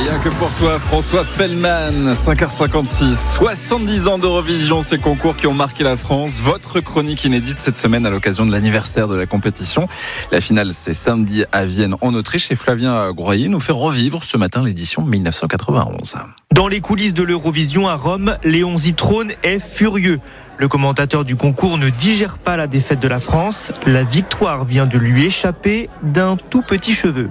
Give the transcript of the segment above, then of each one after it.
Rien que pour soi, François Fellman, 5h56. 70 ans d'Eurovision, ces concours qui ont marqué la France. Votre chronique inédite cette semaine à l'occasion de l'anniversaire de la compétition. La finale, c'est samedi à Vienne, en Autriche. Et Flavien Groyer nous fait revivre ce matin l'édition 1991. Dans les coulisses de l'Eurovision à Rome, Léon Zitrone est furieux. Le commentateur du concours ne digère pas la défaite de la France. La victoire vient de lui échapper d'un tout petit cheveu.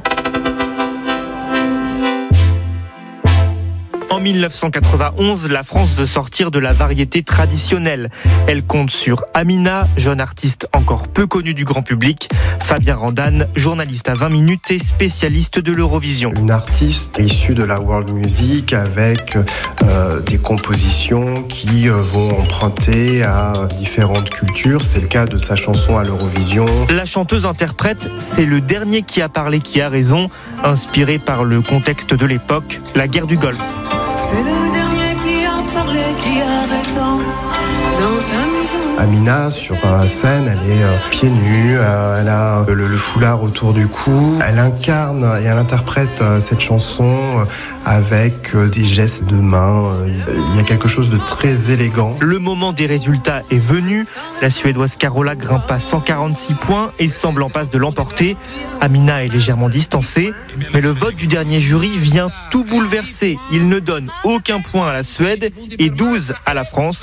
En 1991, la France veut sortir de la variété traditionnelle. Elle compte sur Amina, jeune artiste encore peu connue du grand public, Fabien Randan, journaliste à 20 minutes et spécialiste de l'Eurovision. Une artiste issue de la world music avec des compositions qui vont emprunter à différentes cultures. C'est le cas de sa chanson à l'Eurovision. La chanteuse-interprète, c'est le dernier qui a parlé qui a raison, inspiré par le contexte de l'époque, la guerre du Golfe. C'est le dernier qui a parlé, qui a raison dans ta maison. Amina, sur scène, elle est pieds nus, elle a le foulard autour du cou. Elle incarne et elle interprète cette chanson avec des gestes de main. Il y a quelque chose de très élégant. Le moment des résultats est venu. La Suédoise Carola grimpe à 146 points et semble en passe de l'emporter. Amina est légèrement distancée, mais le vote du dernier jury vient tout bouleverser. Il ne donne aucun point à la Suède et 12 à la France,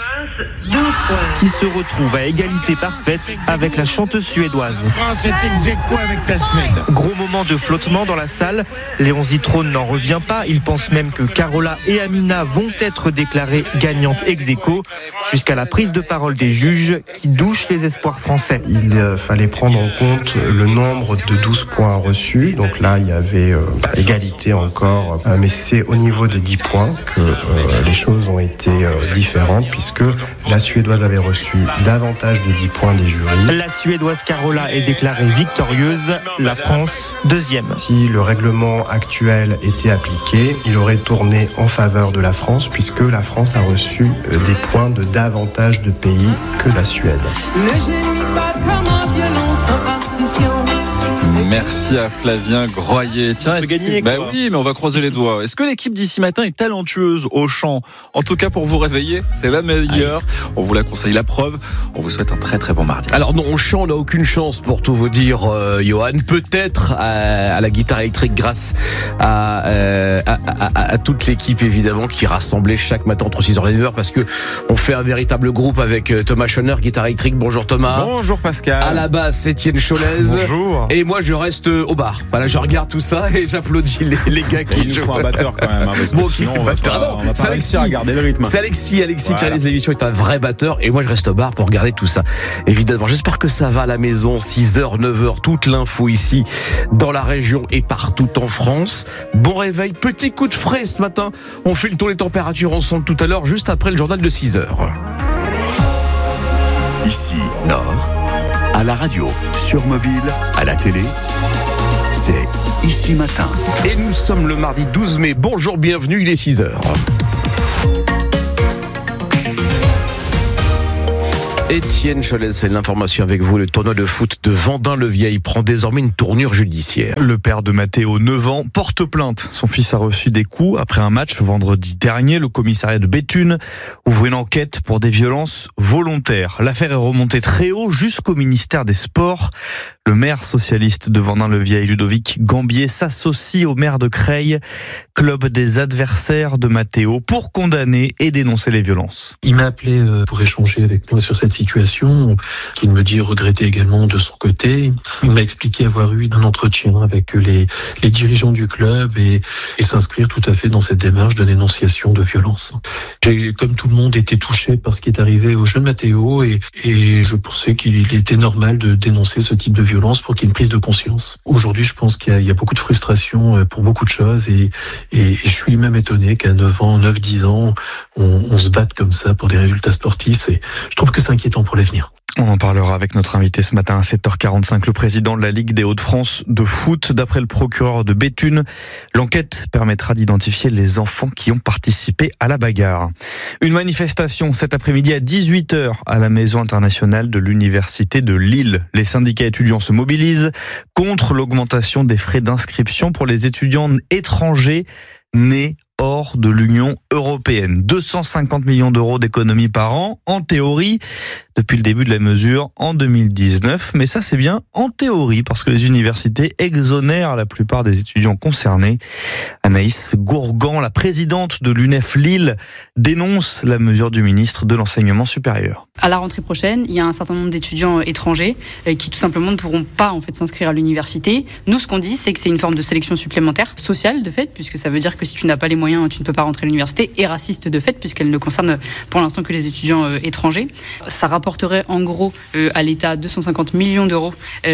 qui se retrouve à égalité parfaite avec la chanteuse suédoise. France est ex-aequo avec la Suède. Gros moment de flottement dans la salle. Léon Zitrone n'en revient pas. Il pense même que Carola et Amina vont être déclarées gagnantes ex-aequo, jusqu'à la prise de parole des juges qui douchent les espoirs français. Il fallait prendre en compte le nombre de 12 points reçus. Donc là, il y avait égalité encore. Mais c'est au niveau des 10 points que les choses ont été différentes, puisque la Suédoise avait reçu davantage de 10 points des jurys. La Suédoise Carola est déclarée victorieuse, la France deuxième. Si le règlement actuel était appliqué, il aurait tourné en faveur de la France, puisque la France a reçu des points de davantage de pays que la Suède. Le génie pas comme un violon sans partition. Merci à Flavien Groyer. Tiens, oui, mais on va croiser les doigts. Est-ce que l'équipe d'ici matin est talentueuse au chant? En tout cas, pour vous réveiller, c'est la meilleure. On vous la conseille, la preuve. On vous souhaite un très très bon mardi. Alors non, au chant, on n'a aucune chance pour tout vous dire, Johan. Peut-être à la guitare électrique grâce à toute l'équipe évidemment qui est rassemblée chaque matin entre 6h et 9h, parce que on fait un véritable groupe avec Thomas Schoner, guitare électrique. Bonjour Thomas. Bonjour Pascal. À la basse, Étienne Cholez. Bonjour. Et moi je reste au bar. Voilà, je regarde tout ça et j'applaudis les gars qui il nous faut un batteur quand même, parce que bon, sinon on va pas réussir à garder le rythme. C'est Alexis voilà, qui réalise l'émission, est un vrai batteur, et moi je reste au bar pour regarder tout ça. Évidemment, j'espère que ça va à la maison. 6h, 9h, toute l'info ici dans la région et partout en France. Bon réveil, petit coup de frais ce matin. On fait le tour des températures ensemble tout à l'heure, juste après le journal de 6h. Ici, Nord, à la radio, sur mobile, à la télé, c'est Ici Matin. Et nous sommes le mardi 12 mai. Bonjour, bienvenue, il est 6h. Étienne Cholez, c'est l'information avec vous. Le tournoi de foot de Vendin-le-Vieil prend désormais une tournure judiciaire. Le père de Mathéo, 9 ans, porte plainte. Son fils a reçu des coups après un match vendredi dernier. Le commissariat de Béthune ouvre une enquête pour des violences volontaires. L'affaire est remontée très haut jusqu'au ministère des Sports. Le maire socialiste de Vendin-le-Vieil, Ludovic Gambier, s'associe au maire de Creil, club des adversaires de Mathéo, pour condamner et dénoncer les violences. Il m'a appelé pour échanger avec moi sur cette situation, qu'il me dit regretter également de son côté. Il m'a expliqué avoir eu un entretien avec les dirigeants du club et s'inscrire tout à fait dans cette démarche de dénonciation de violence. J'ai, comme tout le monde, été touché par ce qui est arrivé au jeune Mathéo et je pensais qu'il était normal de dénoncer ce type de violence pour qu'il y ait une prise de conscience. Aujourd'hui, je pense qu'il y a beaucoup de frustration pour beaucoup de choses et je suis même étonné qu'à 9 ans, 9-10 ans, on se batte comme ça pour des résultats sportifs. Je trouve que c'est inquiétant pour l'avenir. On en parlera avec notre invité ce matin à 7h45, le président de la Ligue des Hauts-de-France de foot. D'après le procureur de Béthune, l'enquête permettra d'identifier les enfants qui ont participé à la bagarre. Une manifestation cet après-midi à 18h à la Maison internationale de l'Université de Lille. Les syndicats étudiants se mobilisent contre l'augmentation des frais d'inscription pour les étudiants étrangers nés hors de l'Union européenne. 250 millions d'euros d'économies par an, en théorie, depuis le début de la mesure en 2019. Mais ça, c'est bien en théorie, parce que les universités exonèrent la plupart des étudiants concernés. Anaïs Gourgan, la présidente de l'UNEF Lille, dénonce la mesure du ministre de l'Enseignement supérieur. À la rentrée prochaine, il y a un certain nombre d'étudiants étrangers qui tout simplement ne pourront pas s'inscrire à l'université. Nous, ce qu'on dit, c'est que c'est une forme de sélection supplémentaire, sociale de fait, puisque ça veut dire que si tu n'as pas les moyens, tu ne peux pas rentrer à l'université, et raciste de fait, puisqu'elle ne concerne pour l'instant que les étudiants étrangers. Ça rapporterait en gros à l'État 250 millions d'euros.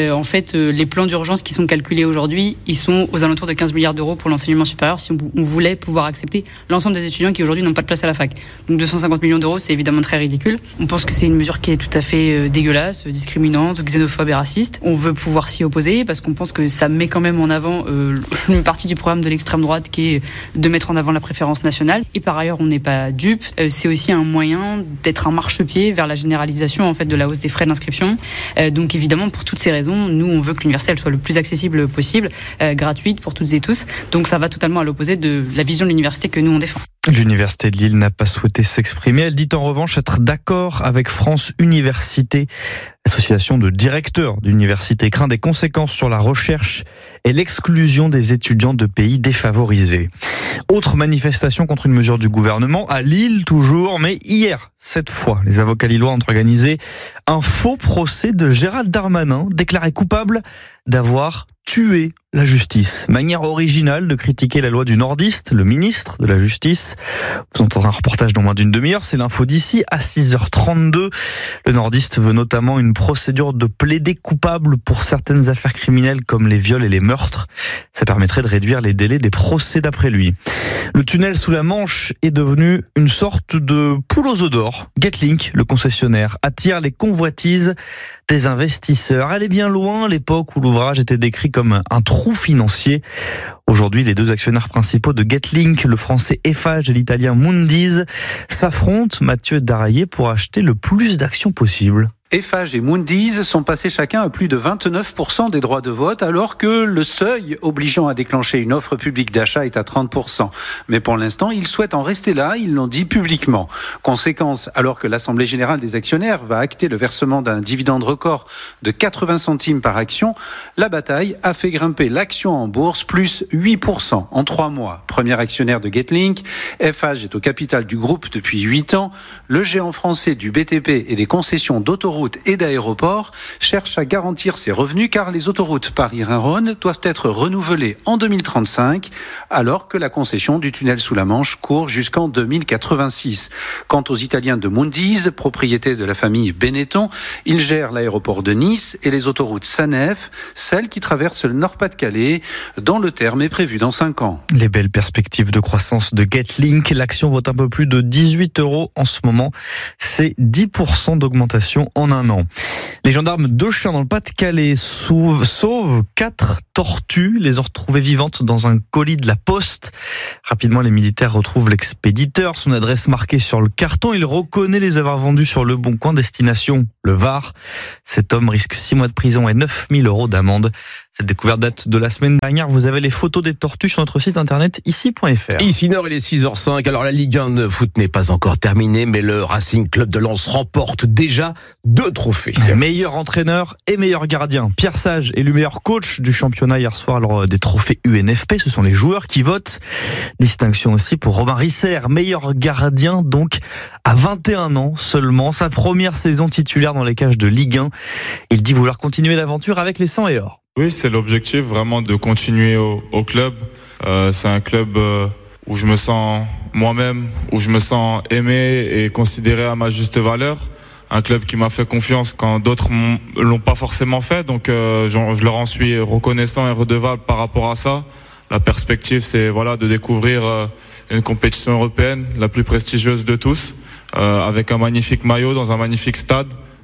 Les plans d'urgence qui sont calculés aujourd'hui, ils sont aux alentours de 15 milliards d'euros pour l'enseignement supérieur si on voulait pouvoir accepter l'ensemble des étudiants qui aujourd'hui n'ont pas de place à la fac. Donc 250 millions d'euros, c'est évidemment très ridicule. On pense que c'est une mesure qui est tout à fait dégueulasse, discriminante, xénophobe et raciste. On veut pouvoir s'y opposer parce qu'on pense que ça met quand même en avant une partie du programme de l'extrême droite qui est de mettre en avant la préférence nationale. Et par ailleurs, on n'est pas dupe. C'est aussi un moyen d'être un marchepied vers la généralisation de la hausse des frais d'inscription. Donc évidemment, pour toutes ces raisons, nous, on veut que l'université soit le plus accessible possible, gratuite pour toutes et tous. Donc ça va totalement à l'opposé de la vision de l'université que nous, on défend. L'Université de Lille n'a pas souhaité s'exprimer. Elle dit en revanche être d'accord avec France Université. L'association de directeurs d'université craint des conséquences sur la recherche et l'exclusion des étudiants de pays défavorisés. Autre manifestation contre une mesure du gouvernement, à Lille toujours, mais hier, cette fois, les avocats lillois ont organisé un faux procès de Gérald Darmanin, déclaré coupable d'avoir tué la justice. Manière originale de critiquer la loi du nordiste, le ministre de la Justice. Vous entendrez un reportage dans moins d'une demi-heure, c'est l'info d'ici à 6h32. Le nordiste veut notamment une procédure de plaidé coupable pour certaines affaires criminelles comme les viols et les meurtres. Ça permettrait de réduire les délais des procès d'après lui. Le tunnel sous la Manche est devenu une sorte de poule aux œufs d'or. Getlink, le concessionnaire, attire les convoitises des investisseurs. Elle est bien loin l'époque où l'ouvrage était décrit comme un trou financier. Aujourd'hui, les deux actionnaires principaux de Getlink, le français Eiffage et l'italien Mundys, s'affrontent, Mathieu Daraillé, pour acheter le plus d'actions possible. Eiffage et Mundys sont passés chacun à plus de 29% des droits de vote, alors que le seuil obligeant à déclencher une offre publique d'achat est à 30%. Mais pour l'instant, ils souhaitent en rester là, ils l'ont dit publiquement. Conséquence, alors que l'Assemblée générale des actionnaires va acter le versement d'un dividende record de 80 centimes par action, la bataille a fait grimper l'action en bourse plus 8% en 3 mois. Premier actionnaire de Getlink, Eiffage est au capital du groupe depuis 8 ans. Le géant français du BTP et des concessions d'autoroutes et d'aéroports cherche à garantir ses revenus car les autoroutes Paris-Rhin-Rhône doivent être renouvelées en 2035 alors que la concession du tunnel sous la Manche court jusqu'en 2086. Quant aux Italiens de Mundys, propriété de la famille Benetton, ils gèrent l'aéroport de Nice et les autoroutes SANEF, celles qui traversent le Nord-Pas-de-Calais, dont le terme est prévu dans 5 ans. Les belles perspectives de croissance de Getlink, l'action vaut un peu plus de 18 € en ce moment. C'est 10% d'augmentation en un an. Les gendarmes d'Auchin dans le Pas-de-Calais sauvent 4 tortues, les ont retrouvées vivantes dans un colis de la Poste. Rapidement, les militaires retrouvent l'expéditeur, son adresse marquée sur le carton. Il reconnaît les avoir vendues sur Le Bon Coin, destination le Var. Cet homme risque 6 mois de prison et 9 000 € d'amende. Cette découverte date de la semaine dernière. Vous avez les photos des tortues sur notre site internet ici.fr. Ici Nord, il est 6h05. Alors la Ligue 1 de foot n'est pas encore terminée, mais le Racing Club de Lens remporte déjà 2 trophées. Meilleur entraîneur et meilleur gardien. Pierre Sage est le meilleur coach du championnat hier soir lors des trophées UNFP. Ce sont les joueurs qui votent. Distinction aussi pour Robin Risser, meilleur gardien donc à 21 ans seulement. Sa première saison titulaire dans les cages de Ligue 1. Il dit vouloir continuer l'aventure avec les 100 et or. Oui, c'est l'objectif vraiment de continuer au club. C'est un club où je me sens moi-même, où je me sens aimé et considéré à ma juste valeur. Un club qui m'a fait confiance quand d'autres l'ont pas forcément fait. Donc je leur en suis reconnaissant et redevable par rapport à ça. La perspective, c'est de découvrir une compétition européenne, la plus prestigieuse de tous, avec un magnifique maillot dans un magnifique stade.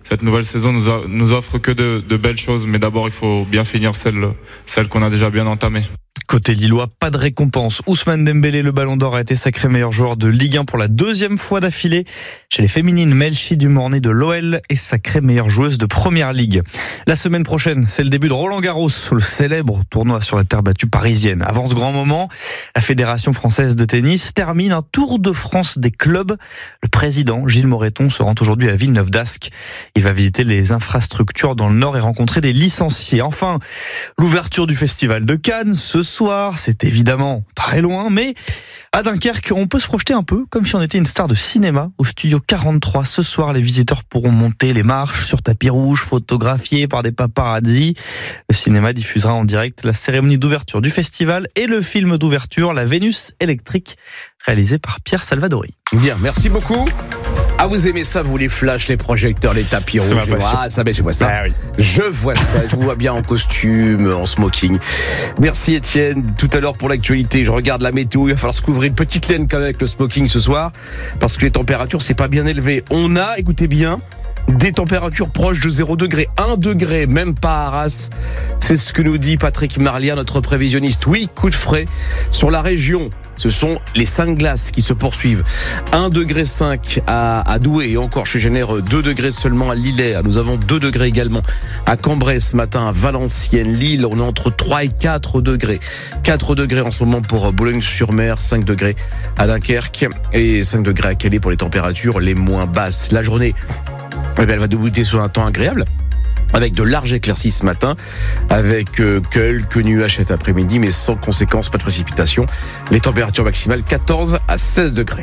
cette nouvelle saison nous offre que de belles choses, mais d'abord il faut bien finir celle qu'on a déjà bien entamée. Côté lillois, pas de récompense. Ousmane Dembélé, le Ballon d'Or, a été sacré meilleur joueur de Ligue 1 pour la 2e fois d'affilée. Chez les féminines, Melchi Dumornay de l'OL est sacrée meilleure joueuse de Première Ligue. La semaine prochaine, c'est le début de Roland Garros, le célèbre tournoi sur la terre battue parisienne. Avant ce grand moment, la Fédération française de tennis termine un Tour de France des clubs. Le président, Gilles Moreton, se rend aujourd'hui à Villeneuve d'Ascq. Il va visiter les infrastructures dans le Nord et rencontrer des licenciés. Enfin, l'ouverture du Festival de Cannes, ce soir, c'est évidemment très loin, mais à Dunkerque, on peut se projeter un peu comme si on était une star de cinéma. Au studio 43, ce soir, les visiteurs pourront monter les marches sur tapis rouge, photographiés par des paparazzi. Le cinéma diffusera en direct la cérémonie d'ouverture du festival et le film d'ouverture, La Vénus électrique, réalisé par Pierre Salvadori. Bien, merci beaucoup. Ah, vous aimez ça, vous, les flashs, les projecteurs, les tapis rouges. Je vois ça. Ah, oui. Je vois ça. Je vous vois bien en costume, en smoking. Merci, Étienne. Tout à l'heure, pour l'actualité, je regarde la météo. Il va falloir se couvrir une petite laine quand même avec le smoking ce soir, parce que les températures, c'est pas bien élevé. On a, écoutez bien, des températures proches de 0 degré, 1 degré, même pas à Arras. C'est ce que nous dit Patrick Marlier, notre prévisionniste. Oui, coup de frais sur la région. Ce sont les 5 glaces qui se poursuivent. 1,5 degré à Douai et encore, je génère 2 degrés seulement à Lillers. Nous avons 2 degrés également à Cambrai ce matin, à Valenciennes, Lille. On est entre 3 et 4 degrés. 4 degrés en ce moment pour Boulogne-sur-Mer, 5 degrés à Dunkerque et 5 degrés à Calais pour les températures les moins basses. La journée, elle va débuter sur un temps agréable, avec de larges éclaircies ce matin, avec quelques nuages cet après-midi, mais sans conséquences, pas de précipitations. Les températures maximales 14 à 16 degrés.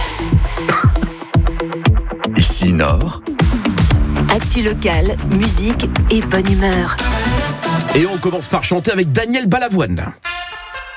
Ici Nord. Actu locale, musique et bonne humeur. Et on commence par chanter avec Daniel Balavoine.